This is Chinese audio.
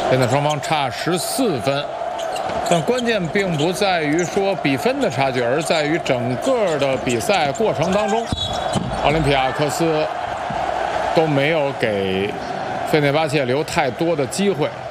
现在双方差14分，但关键并不在于说比分的差距，而在于整个的比赛过程当中，奥林匹亚克斯都没有给费内巴切留太多的机会。